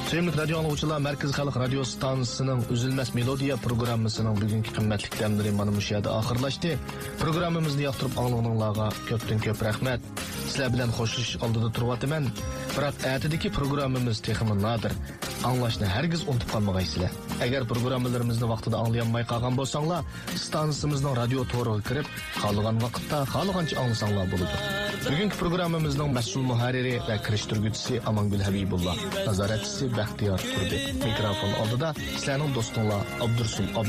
Sevimli radyo anlıqçılar, Merkez Xalq Radio Stansiyasının Üzülməz Melodiya programmasının bugünkü qimmatli dəmləri mana bu yerdə axırlaşdı. Programımızı yaxtırıb anlığınızlarga köpdən-köp rəhmət. Sizlər bilan xoşluş aldida turvatıman. Biroq ətidəki programımız texmi nadir. Anlaşını hərgiz unutub qalmağaysızlar. Əgər proqramlarımızı vaxtida anlayanmay qalğan bolsanglar, stansiyamızın radio toruğa kirib, xalığan vaqtda, xalığanca anlasanglar boludu. Bugünkü programımızın məsul muharriri və kirişdirgüçüsü Amangül Habibullah, nazaretçisi Bəxtiyar Turdi. Mikrofon aldıda sizlərinin dostunlar Abdursul